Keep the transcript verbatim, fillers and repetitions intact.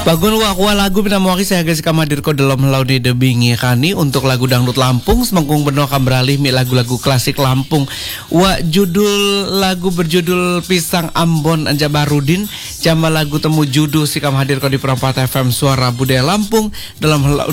Bagun wakwa lagu pinamawaki saya guys kamadir ko dalam laudi debingi kani untuk lagu dangdut Lampung semangkung beno akan beralih mi lagu-lagu klasik Lampung. Wa judul lagu berjudul Pisang Ambon Anja Barudin jama lagu temu judu si kam hadir ko di Perempat F M Suara Budaya Lampung dalam